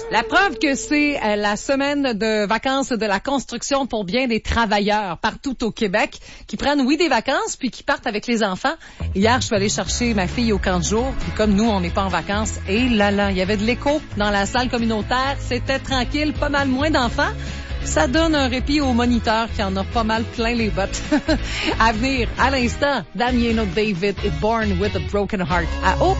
La preuve que c'est la semaine de vacances de la construction pour bien des travailleurs partout au Québec qui prennent, oui, des vacances puis qui partent avec les enfants. Hier, je suis allée chercher ma fille au camp de jour puis comme nous, on n'est pas en vacances, et là, il y avait de l'écho dans la salle communautaire. C'était tranquille, pas mal moins d'enfants. Ça donne un répit aux moniteurs qui en ont pas mal plein les bottes. À venir, à l'instant, Daniel David et Born with a Broken Heart. À